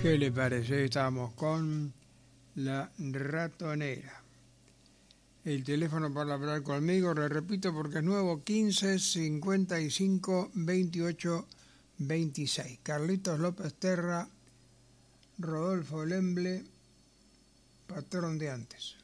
¿Qué le parece? Estamos con La Ratonera. El teléfono para hablar conmigo, le repito porque es nuevo, 15 55 28 26. Carlitos López Terra, Rodolfo Lemble, patrón de antes.